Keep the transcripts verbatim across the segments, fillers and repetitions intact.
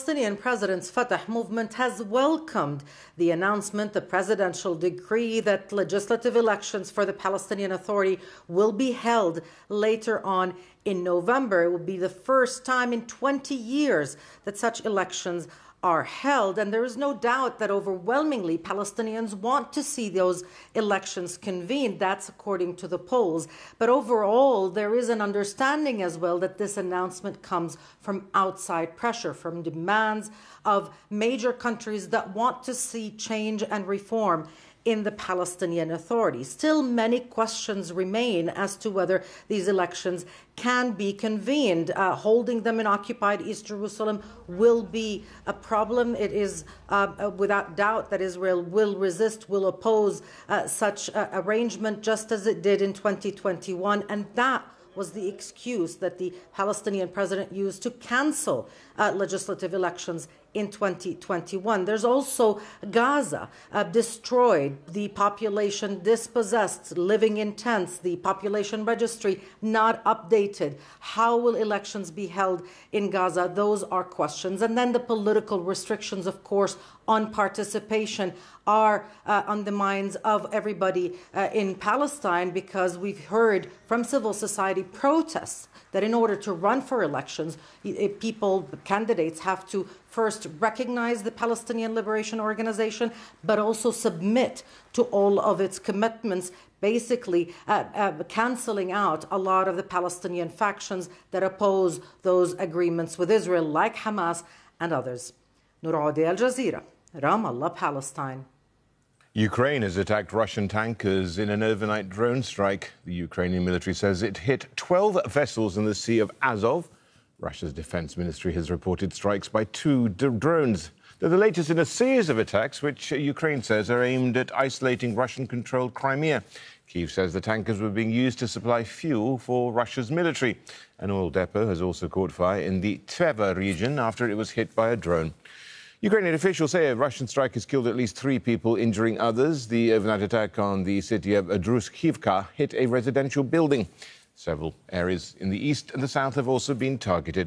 Palestinian President's Fatah movement has welcomed the announcement, the presidential decree that legislative elections for the Palestinian Authority will be held later on in November. It will be the first time in twenty years that such elections are held, and there is no doubt that overwhelmingly Palestinians want to see those elections convened. That's according to the polls. But overall, there is an understanding as well that this announcement comes from outside pressure, from demands of major countries that want to see change and reform in the Palestinian Authority. Still, many questions remain as to whether these elections can be convened. Uh, holding them in occupied East Jerusalem will be a problem. It is uh, without doubt that Israel will resist, will oppose uh, such uh, arrangement, just as it did in twenty twenty-one, and that was the excuse that the Palestinian president used to cancel uh, legislative elections in twenty twenty-one. There's also Gaza, uh, destroyed, the population dispossessed, living in tents, the population registry not updated. How will elections be held in Gaza? Those are questions. And then the political restrictions, of course, on participation are uh, on the minds of everybody uh, in Palestine, because we've heard from civil society protests that in order to run for elections, people, candidates have to first recognize the Palestinian Liberation Organization, but also submit to all of its commitments, basically uh, uh, canceling out a lot of the Palestinian factions that oppose those agreements with Israel, like Hamas and others. Noor Audi, Al Jazeera, Ramallah, Palestine. Ukraine has attacked Russian tankers in an overnight drone strike. The Ukrainian military says it hit twelve vessels in the Sea of Azov. Russia's defense ministry has reported strikes by two d- drones. They're the latest in a series of attacks which Ukraine says are aimed at isolating Russian-controlled Crimea. Kyiv says the tankers were being used to supply fuel for Russia's military. An oil depot has also caught fire in the Tver region after it was hit by a drone. Ukrainian officials say a Russian strike has killed at least three people, injuring others. The overnight attack on the city of Druzhkivka hit a residential building. Several areas in the east and the south have also been targeted.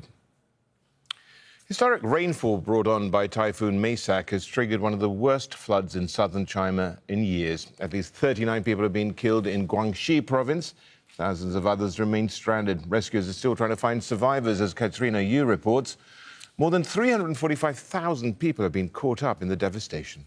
Historic rainfall brought on by Typhoon Maysak has triggered one of the worst floods in southern China in years. At least thirty-nine people have been killed in Guangxi province. Thousands of others remain stranded. Rescuers are still trying to find survivors, as Katrina Yu reports. More than three hundred forty-five thousand people have been caught up in the devastation.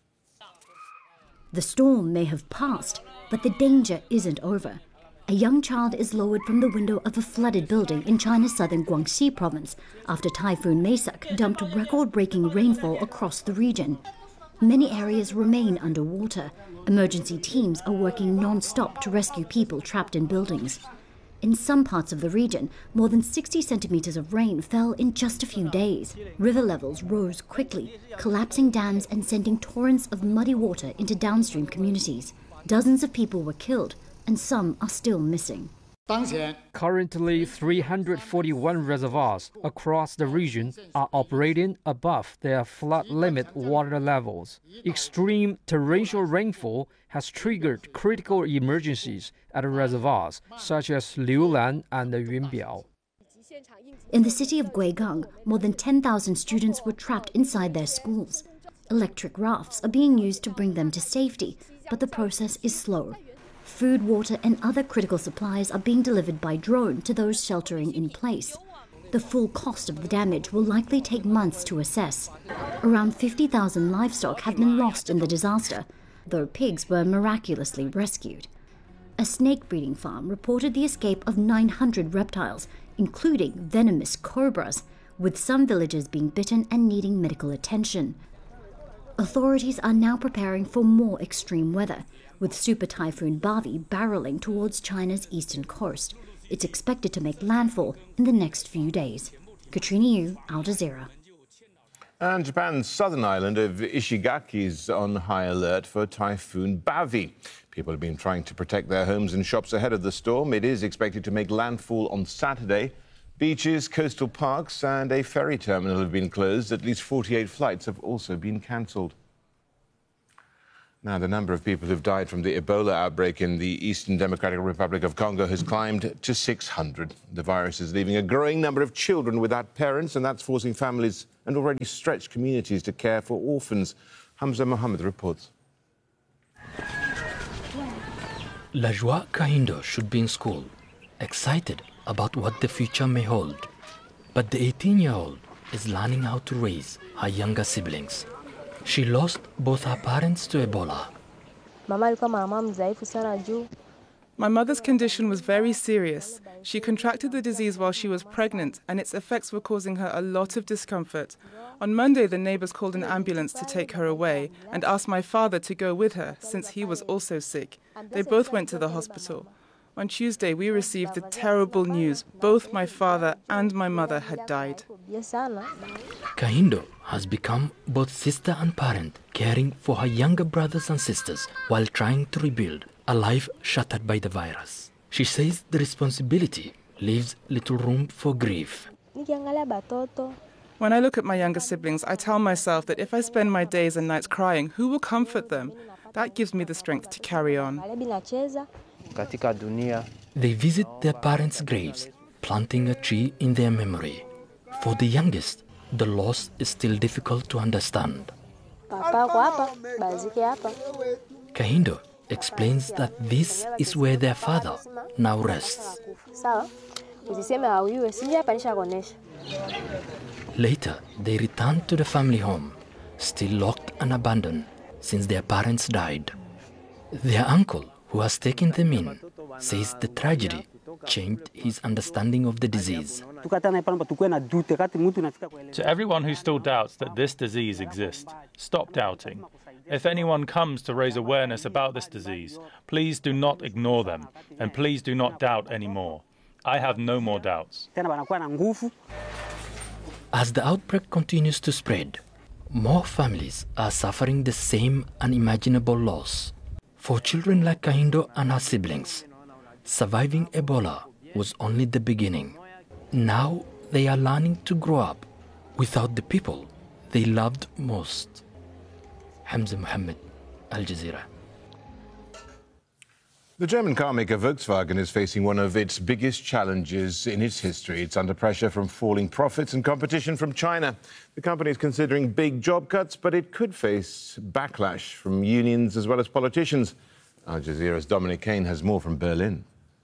The storm may have passed, but the danger isn't over. A young child is lowered from the window of a flooded building in China's southern Guangxi province after Typhoon Maysak dumped record-breaking rainfall across the region. Many areas remain underwater. Emergency teams are working non-stop to rescue people trapped in buildings. In some parts of the region, more than sixty centimeters of rain fell in just a few days. River levels rose quickly, collapsing dams and sending torrents of muddy water into downstream communities. Dozens of people were killed, and some are still missing. Currently, three hundred forty-one reservoirs across the region are operating above their flood limit water levels. Extreme torrential rainfall has triggered critical emergencies at reservoirs such as Liulan and Yunbiao. In the city of Guigang, more than ten thousand students were trapped inside their schools. Electric rafts are being used to bring them to safety, but the process is slow. Food, water and other critical supplies are being delivered by drone to those sheltering in place. The full cost of the damage will likely take months to assess. Around fifty thousand livestock have been lost in the disaster, though pigs were miraculously rescued. A snake breeding farm reported the escape of nine hundred reptiles, including venomous cobras, with some villagers being bitten and needing medical attention. Authorities are now preparing for more extreme weather, with Super Typhoon Bavi barreling towards China's eastern coast. It's expected to make landfall in the next few days. Katrina Yu, Al Jazeera. And Japan's southern island of Ishigaki is on high alert for Typhoon Bavi. People have been trying to protect their homes and shops ahead of the storm. It is expected to make landfall on Saturday. Beaches, coastal parks and a ferry terminal have been closed. At least forty-eight flights have also been cancelled. Now, the number of people who've died from the Ebola outbreak in the Eastern Democratic Republic of Congo has climbed to six hundred. The virus is leaving a growing number of children without parents, and that's forcing families and already stretched communities to care for orphans. Hamza Mohammed reports. Lajwa Kahindo should be in school, excited about what the future may hold. But the eighteen-year-old is learning how to raise her younger siblings. She lost both her parents to Ebola. My mother's condition was very serious. She contracted the disease while she was pregnant, and its effects were causing her a lot of discomfort. On Monday, the neighbors called an ambulance to take her away and asked my father to go with her, since he was also sick. They both went to the hospital. On Tuesday, we received the terrible news. Both my father and my mother had died. Kahindo has become both sister and parent, caring for her younger brothers and sisters while trying to rebuild a life shattered by the virus. She says the responsibility leaves little room for grief. When I look at my younger siblings, I tell myself that if I spend my days and nights crying, who will comfort them? That gives me the strength to carry on. They visit their parents' graves, planting a tree in their memory. For the youngest, the loss is still difficult to understand. Kahindo explains that this is where their father now rests. Later, they return to the family home, still locked and abandoned since their parents died. Their uncle, who has taken them in, says the tragedy changed his understanding of the disease. To everyone who still doubts that this disease exists, stop doubting. If anyone comes to raise awareness about this disease, please do not ignore them, and please do not doubt anymore. I have no more doubts. As the outbreak continues to spread, more families are suffering the same unimaginable loss. For children like Kahindo and her siblings, surviving Ebola was only the beginning. Now they are learning to grow up without the people they loved most. Hamza Mohammed, Al Jazeera. The German car maker Volkswagen is facing one of its biggest challenges in its history. It's under pressure from falling profits and competition from China. The company is considering big job cuts, but it could face backlash from unions as well as politicians. Al Jazeera's Dominic Kane has more from Berlin.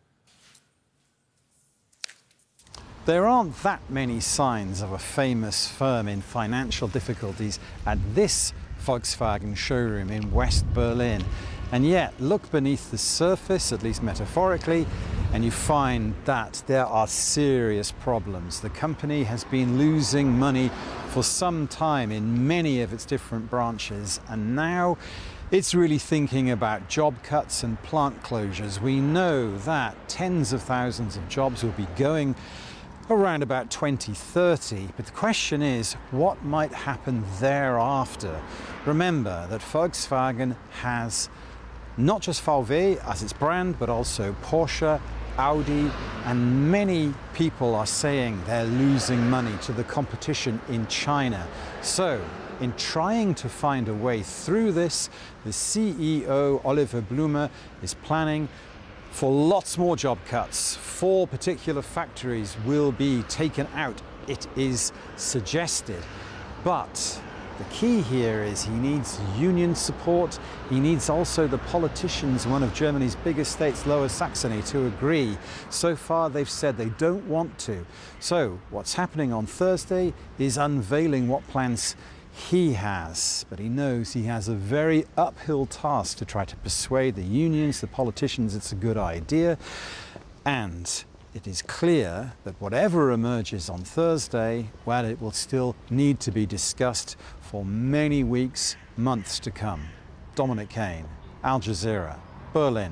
There aren't that many signs of a famous firm in financial difficulties at this Volkswagen showroom in West Berlin. And yet, look beneath the surface, at least metaphorically, and you find that there are serious problems. The company has been losing money for some time in many of its different branches, and now it's really thinking about job cuts and plant closures. We know that tens of thousands of jobs will be going around about twenty thirty, but the question is, what might happen thereafter? Remember that Volkswagen has not just V W as its brand, but also Porsche, Audi, and many people are saying they're losing money to the competition in China. So, in trying to find a way through this, the C E O, Oliver Blume, is planning for lots more job cuts. Four particular factories will be taken out, it is suggested. But the key here is he needs union support. He needs also the politicians in one of Germany's biggest states, Lower Saxony, to agree. So far, they've said they don't want to. So what's happening on Thursday is unveiling what plans he has. But he knows he has a very uphill task to try to persuade the unions, the politicians, it's a good idea. And it is clear that whatever emerges on Thursday, well, it will still need to be discussed for many weeks, months to come. Dominic Kane, Al Jazeera, Berlin.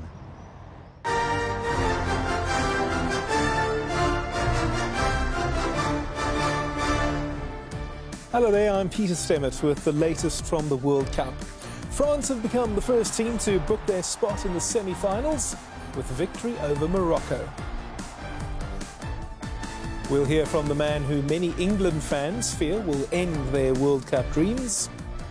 Hello there, I'm Peter Stemmet with the latest from the World Cup. France have become the first team to book their spot in the semi-finals with a victory over Morocco. We'll hear from the man who many England fans fear will end their World Cup dreams.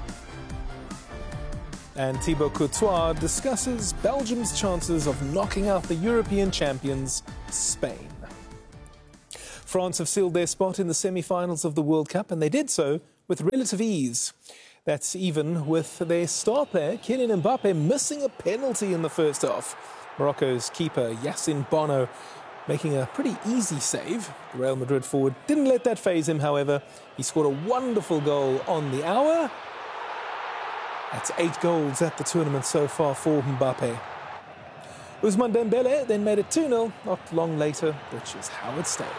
And Thibaut Courtois discusses Belgium's chances of knocking out the European champions, Spain. France have sealed their spot in the semi-finals of the World Cup, and they did so with relative ease. That's even with their star player, Kylian Mbappe, missing a penalty in the first half. Morocco's keeper, Yassine Bono, making a pretty easy save. The Real Madrid forward didn't let that faze him, however. He scored a wonderful goal on the hour. That's eight goals at the tournament so far for Mbappe. Ousmane Dembele then made it two nil not long later, which is how it stayed.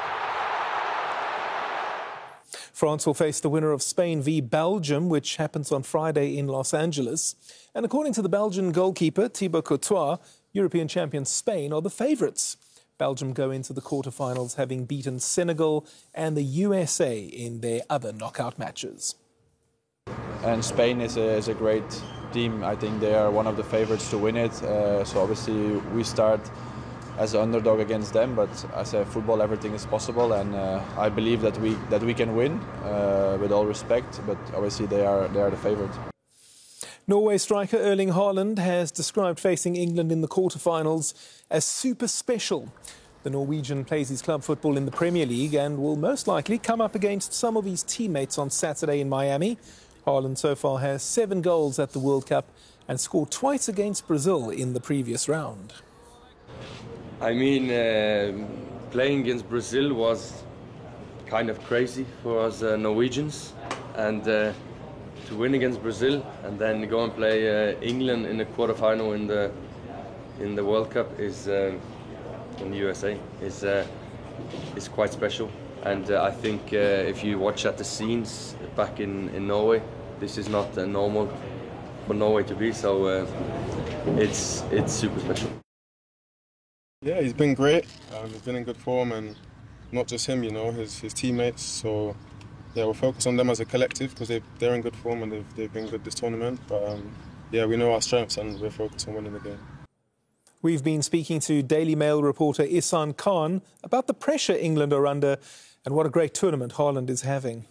France will face the winner of Spain v Belgium, which happens on Friday in Los Angeles. And according to the Belgian goalkeeper, Thibaut Courtois, European champions Spain are the favourites. Belgium go into the quarterfinals having beaten Senegal and the U S A in their other knockout matches. And Spain is a, is a great team. I think they are one of the favourites to win it. Uh, so obviously we start as an underdog against them, but as a football, everything is possible, and uh, I believe that we that we can win. Uh, with all respect, but obviously they are they are the favourite. Norway striker Erling Haaland has described facing England in the quarterfinals as super special. The Norwegian plays his club football in the Premier League and will most likely come up against some of his teammates on Saturday in Miami. Haaland so far has seven goals at the World Cup and scored twice against Brazil in the previous round. I mean, uh, playing against Brazil was kind of crazy for us uh, Norwegians, and uh, to win against Brazil and then go and play uh, England in the quarterfinal in the in the World Cup is uh, in the U S A is uh, is quite special. And uh, I think uh, if you watch at the scenes back in, in Norway, this is not uh, normal for Norway to be. So uh, it's it's super special. Yeah, he's been great. Um, he's been in good form, and not just him, you know, his his teammates. So yeah, we'll focus on them as a collective because they they're in good form and they've they've been good this tournament. But um, yeah, we know our strengths and we're focused on winning the game. We've been speaking to Daily Mail reporter Ihsan Khan about the pressure England are under and what a great tournament Haaland is having.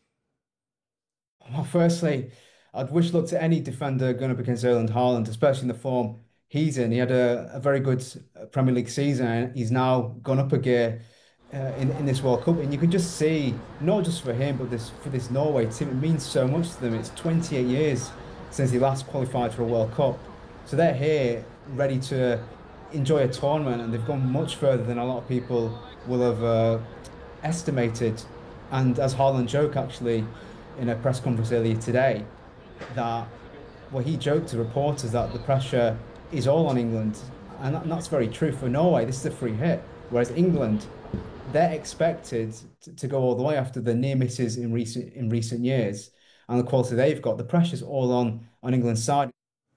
Well, firstly, I'd wish luck to any defender going up against Erling Haaland, especially in the form he's in. He had a, a very good Premier League season, and he's now gone up a gear uh, in, in this World Cup. And you can just see, not just for him, but this for this Norway team, it means so much to them. It's twenty-eight years since he last qualified for a World Cup. So they're here, ready to enjoy a tournament, and they've gone much further than a lot of people will have uh, estimated. And as Haaland joked, actually, in a press conference earlier today, that, well, he joked to reporters that the pressure is all on England, and, that, and that's very true. For Norway, this is a free hit, whereas England, they're expected to, to go all the way after the near misses in recent in recent years, and the quality they've got. The pressure's all on on England's side.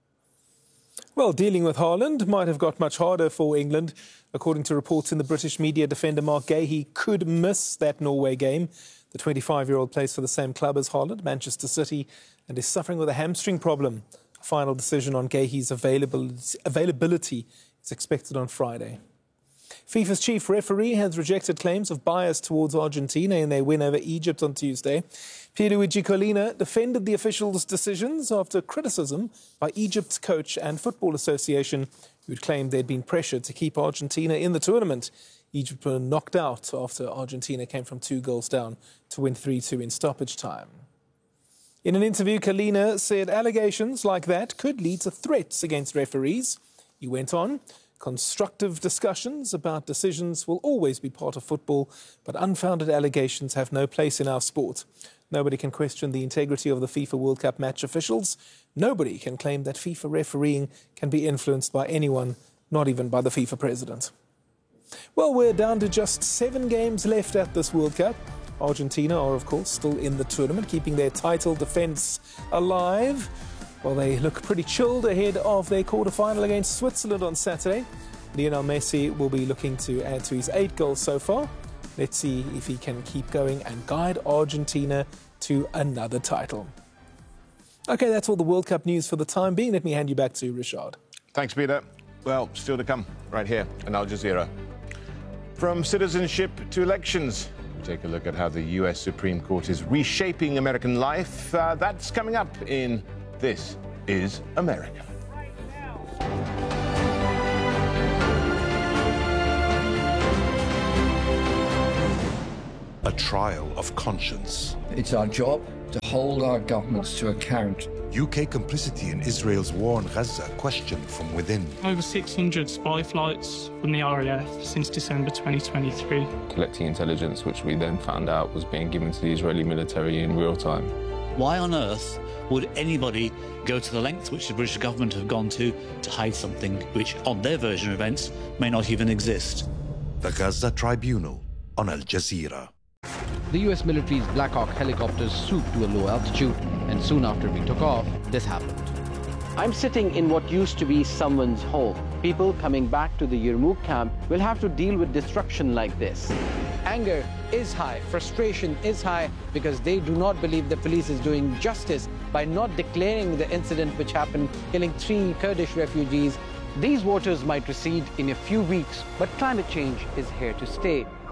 Well, dealing with Haaland might have got much harder for England. According to reports in the British media, defender Mark Gahey could miss that Norway game. The twenty-five-year-old plays for the same club as Haaland, Manchester City, and is suffering with a hamstring problem. A final decision on Gahey's availability, availability is expected on Friday. FIFA's chief referee has rejected claims of bias towards Argentina in their win over Egypt on Tuesday. Pierluigi Collina defended the officials' decisions after criticism by Egypt's coach and Football Association, who'd claimed they'd been pressured to keep Argentina in the tournament. Egypt were knocked out after Argentina came from two goals down to win three two in stoppage time. In an interview, Collina said allegations like that could lead to threats against referees. He went on, constructive discussions about decisions will always be part of football, but unfounded allegations have no place in our sport. Nobody can question the integrity of the FIFA World Cup match officials. Nobody can claim that FIFA refereeing can be influenced by anyone, not even by the FIFA president. Well, we're down to just seven games left at this World Cup. Argentina are, of course, still in the tournament, keeping their title defence alive. Well, they look pretty chilled ahead of their quarter-final against Switzerland on Saturday. Lionel Messi will be looking to add to his eight goals so far. Let's see if he can keep going and guide Argentina to another title. OK, that's all the World Cup news for the time being. Let me hand you back to Richard. Thanks, Peter. Well, still to come right here on Al Jazeera. From citizenship to elections, we take a look at how the U S Supreme Court is reshaping American life. Uh, that's coming up in This Is America. a trial of conscience. It's our job to hold our governments to account. U K complicity in Israel's war on Gaza questioned from within. Over six hundred spy flights from the R A F since December twenty twenty-three. Collecting intelligence, which we then found out was being given to the Israeli military in real time. Why on earth would anybody go to the length which the British government have gone to to hide something which, on their version of events, may not even exist? The Gaza Tribunal on Al Jazeera. The U S military's Black Hawk helicopters swooped to a low altitude, and soon after we took off, this happened. I'm sitting in what used to be someone's home. People coming back to the Yarmouk camp will have to deal with destruction like this. Anger is high, frustration is high, because they do not believe the police is doing justice by not declaring the incident which happened, killing three Kurdish refugees. These waters might recede in a few weeks, but climate change is here to stay.